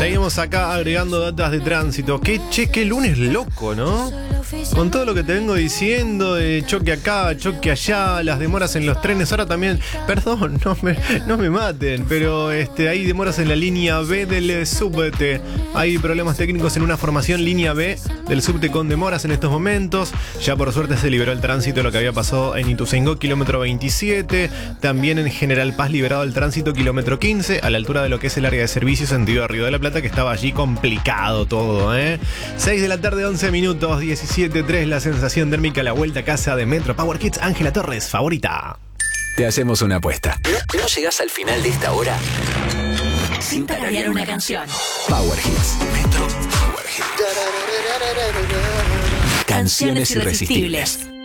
Seguimos acá agregando datas de tránsito. Qué lunes loco, ¿no? Con todo lo que te vengo diciendo de choque acá, choque allá, las demoras en los trenes. Ahora también, perdón, no me maten, pero hay demoras en la línea B del subte. Hay problemas técnicos en una formación línea B del subte con demoras en estos momentos. Ya por suerte se liberó el tránsito, lo que había pasado en Ituzaingó, kilómetro 27. También en General Paz liberado el tránsito, kilómetro 15, a la altura de lo que es el área de servicio sentido de Río de la Plata, que estaba allí complicado todo, 6 de la tarde, 11 minutos, 17:03, la sensación térmica, la vuelta a casa de Metro Power Kids. Ángela Torres, favorita. Te hacemos una apuesta. ¿No llegás al final de esta hora sin tararear una canción? Power Hits. Metro Power Hits. Canciones irresistibles.